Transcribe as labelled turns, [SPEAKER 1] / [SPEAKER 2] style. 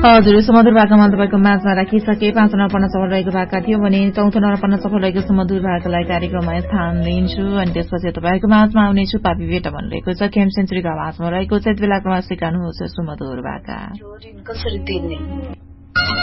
[SPEAKER 1] हजुर सुमधुर भाकामा तपाईँको माझमा राखिसके 5 नम्बर सफल रहेको भाका थियो भने 4थो नम्बर सफल रहेको सुमधुर भाकालाई कार्यक्रममा स्थान दिन्छु अनि त्यसपछि तपाईँको माझमा आउनेछु पापी बेटा भनिरहेको छ खेम सेन्चुरीको आवाजमा रहेको छ यति बेला क्रमश सिकाउनुहुन्छ सुमधुर भाका
[SPEAKER 2] कसरी दिने